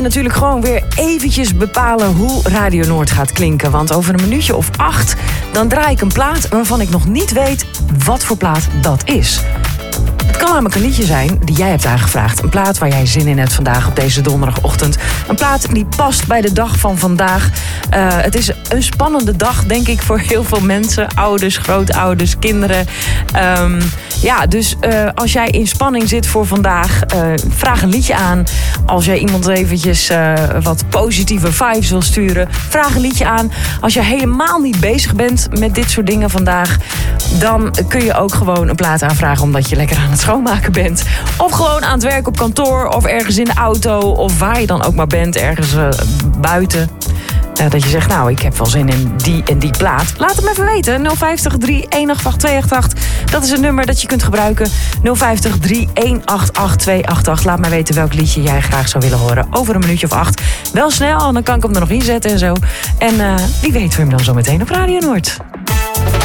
Natuurlijk gewoon weer eventjes bepalen hoe Radio Noord gaat klinken. Want over een minuutje of 8, dan draai ik een plaat waarvan ik nog niet weet wat voor plaat dat is. Het kan namelijk een liedje zijn die jij hebt aangevraagd. Een plaat waar jij zin in hebt vandaag op deze donderdagochtend. Een plaat die past bij de dag van vandaag. Het is een spannende dag, denk ik, voor heel veel mensen. Ouders, grootouders, kinderen. Dus als jij in spanning zit voor vandaag, vraag een liedje aan. Als jij iemand eventjes wat positieve vibes wil sturen, vraag een liedje aan. Als je helemaal niet bezig bent met dit soort dingen vandaag, dan kun je ook gewoon een plaat aanvragen omdat je lekker aan het schoonmaken bent. Of gewoon aan het werk op kantoor of ergens in de auto of waar je dan ook maar bent, ergens buiten. Dat je zegt, nou, ik heb wel zin in die en die plaat. Laat het me even weten. 050 318 288. Dat is een nummer dat je kunt gebruiken. 050 318 288. Laat mij weten welk liedje jij graag zou willen horen. Over een minuutje of 8. Wel snel, dan kan ik hem er nog inzetten en zo. En wie weet we hem dan zo meteen op Radio Noord.